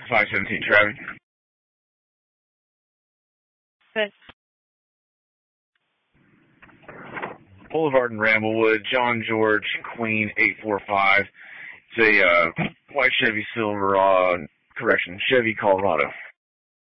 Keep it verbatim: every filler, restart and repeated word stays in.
five seventeen traffic. Good. Boulevard in Ramblewood, John George, Queen, eight four five. It's a uh, white Chevy Silverado, uh, correction, Chevy Colorado.